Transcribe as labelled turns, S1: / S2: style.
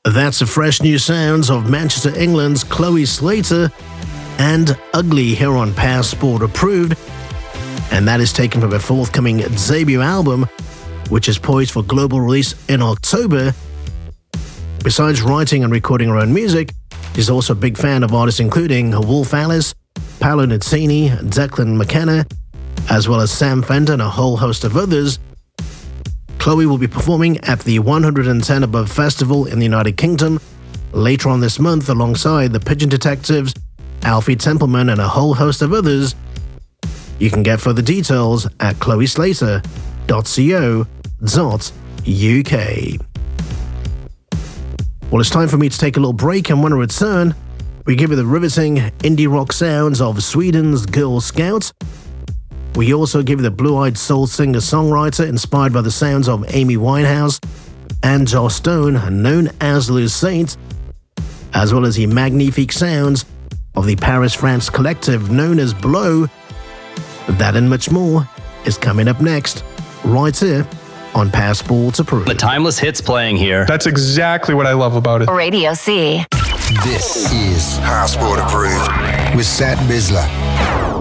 S1: That's the fresh new sounds of Manchester, England's Chloe Slater and Ugly here on Passport Approved. And that is taken from her forthcoming debut album, which is poised for global release in October. Besides writing and recording her own music, she's also a big fan of artists including Wolf Alice, Paolo Nutini, Declan McKenna, as well as Sam Fender and a whole host of others. Chloe will be performing at the 110 Above Festival in the United Kingdom later on this month alongside the Pigeon Detectives, Alfie Templeman and a whole host of others. You can get further details at chloeslater.co.uk. Well, it's time for me to take a little break, and when I return, we give you the riveting indie rock sounds of Sweden's Girl Scouts. We also give you the blue-eyed soul singer-songwriter inspired by the sounds of Amy Winehouse and Joss Stone, known as Le Saint, as well as the magnifique sounds of the Paris, France collective known as Blow. That and much more is coming up next, right here on Passport Approved.
S2: The timeless hits playing here.
S3: That's exactly what I love about it.
S4: Radio C.
S5: This is Passport Approved with Sat Bisler.